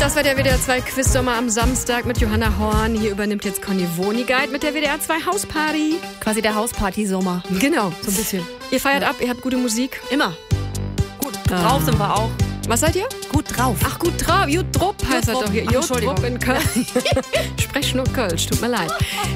Das war der WDR 2 Quiz-Sommer am Samstag mit Johanna Horn. Hier übernimmt jetzt Conny Wonigkeit mit der WDR 2 Hausparty. Quasi der Hausparty-Sommer. Genau. So ein bisschen. Ihr feiert ab, ihr habt gute Musik. Immer. Gut drauf sind wir auch. Was seid ihr? Gut drauf. Ach, gut drauf. Jut Drupp heißt das doch hier. Jut Entschuldigung. Drupp in Köln. Ich spreche nur Kölsch, tut mir leid.